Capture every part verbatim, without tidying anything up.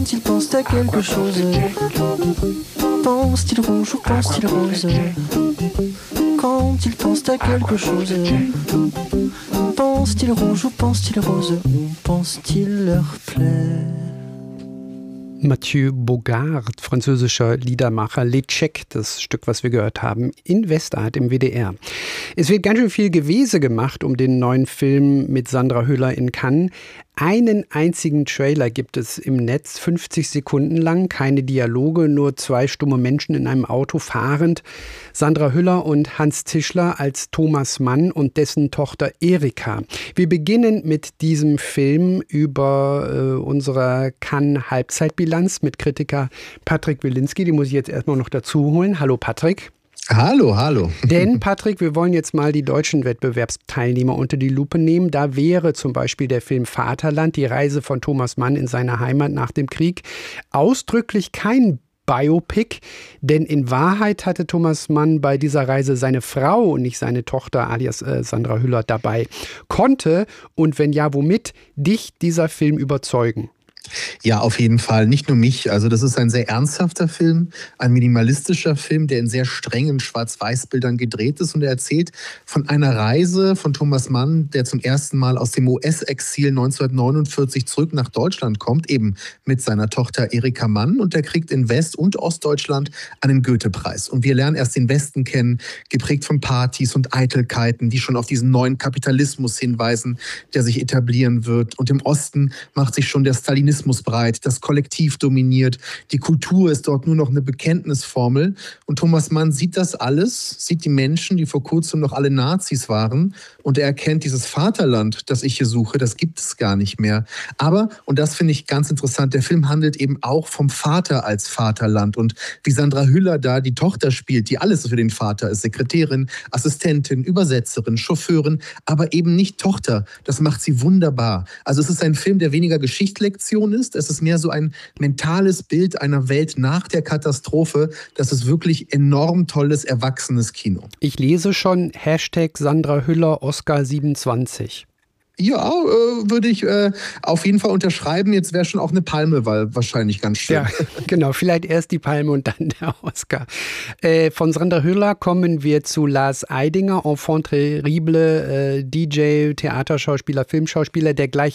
Il pense à quelque chose. Pense-t-il rouge ou pense-t-il rose? Quand il pense à quelque chose. Pense-t-il rouge ou pense-t-il rose? Ou pense-t-il leur plaire? Mathieu Bogart, französischer Liedermacher, Les Tchèques, das Stück, was wir gehört haben, in Westart im W D R. Es wird ganz schön viel Gewese gemacht um den neuen Film mit Sandra Hüller in Cannes. Einen einzigen Trailer gibt es im Netz, fünfzig Sekunden lang, keine Dialoge, nur zwei stumme Menschen in einem Auto fahrend. Sandra Hüller und Hans Zischler als Thomas Mann und dessen Tochter Erika. Wir beginnen mit diesem Film über äh, unsere Cannes-Halbzeitbilanz mit Kritiker Patrick Wilinski. Die muss ich jetzt erstmal noch dazu holen. Hallo Patrick. Hallo, hallo. Denn, Patrick, wir wollen jetzt mal die deutschen Wettbewerbsteilnehmer unter die Lupe nehmen. Da wäre zum Beispiel der Film Vaterland, die Reise von Thomas Mann in seine Heimat nach dem Krieg, ausdrücklich kein Biopic, denn in Wahrheit hatte Thomas Mann bei dieser Reise seine Frau und nicht seine Tochter alias äh, Sandra Hüller dabei. Konnte, und wenn ja, womit, dich dieser Film überzeugen? Ja, auf jeden Fall. Nicht nur mich. Also das ist ein sehr ernsthafter Film, ein minimalistischer Film, der in sehr strengen Schwarz-Weiß-Bildern gedreht ist. Und er erzählt von einer Reise von Thomas Mann, der zum ersten Mal aus dem U S-Exil neunzehnhundertneunundvierzig zurück nach Deutschland kommt, eben mit seiner Tochter Erika Mann. Und der kriegt in West- und Ostdeutschland einen Goethe-Preis. Und wir lernen erst den Westen kennen, geprägt von Partys und Eitelkeiten, die schon auf diesen neuen Kapitalismus hinweisen, der sich etablieren wird. Und im Osten macht sich schon der Stalinismus breit, das Kollektiv dominiert, die Kultur ist dort nur noch eine Bekenntnisformel und Thomas Mann sieht das alles, sieht die Menschen, die vor kurzem noch alle Nazis waren und er erkennt, dieses Vaterland, das ich hier suche, das gibt es gar nicht mehr. Aber, und das finde ich ganz interessant, der Film handelt eben auch vom Vater als Vaterland und wie Sandra Hüller da die Tochter spielt, die alles für den Vater ist, Sekretärin, Assistentin, Übersetzerin, Chauffeurin, aber eben nicht Tochter, das macht sie wunderbar. Also es ist ein Film, der weniger Geschichtslektion ist. Es ist mehr so ein mentales Bild einer Welt nach der Katastrophe. Das ist wirklich enorm tolles, erwachsenes Kino. Ich lese schon Hashtag Sandra Hüller Oscar siebenundzwanzig. Ja, äh, würde ich äh, auf jeden Fall unterschreiben. Jetzt wäre schon auch eine Palme, weil wahrscheinlich ganz schön. Ja, genau. Vielleicht erst die Palme und dann der Oscar. Äh, von Sandra Hüller kommen wir zu Lars Eidinger, Enfant terrible, äh, D J, Theaterschauspieler, Filmschauspieler, der gleich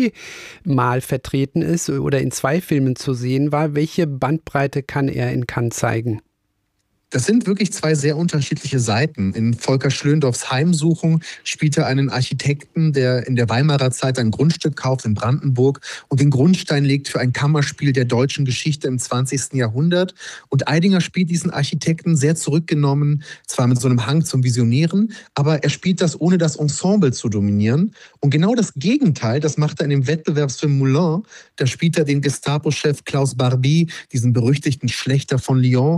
zweimal vertreten ist oder in zwei Filmen zu sehen war. Welche Bandbreite kann er in Cannes zeigen? Das sind wirklich zwei sehr unterschiedliche Seiten. In Volker Schlöndorffs Heimsuchung spielt er einen Architekten, der in der Weimarer Zeit ein Grundstück kauft in Brandenburg und den Grundstein legt für ein Kammerspiel der deutschen Geschichte im zwanzigsten Jahrhundert. Und Eidinger spielt diesen Architekten sehr zurückgenommen, zwar mit so einem Hang zum Visionären, aber er spielt das, ohne das Ensemble zu dominieren. Und genau das Gegenteil, das macht er in dem Wettbewerbsfilm Moulin. Da spielt er den Gestapo-Chef Klaus Barbie, diesen berüchtigten Schlächter von Lyon.